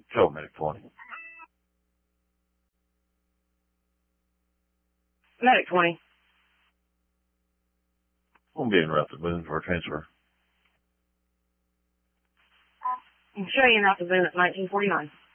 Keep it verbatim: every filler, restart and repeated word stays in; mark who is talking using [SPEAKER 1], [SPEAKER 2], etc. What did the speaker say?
[SPEAKER 1] Show Medic twenty.
[SPEAKER 2] Medic twenty.
[SPEAKER 1] Won't be interrupted. Moving for a transfer.
[SPEAKER 2] I'll show you enough to boom at nineteen forty-nine.